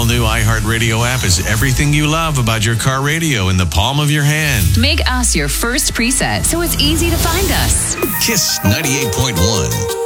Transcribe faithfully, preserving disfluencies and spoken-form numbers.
all-new iHeartRadio app is everything you love about your car radio in the palm of your hand. Make us your first preset so it's easy to find us. Kiss ninety-eight point one.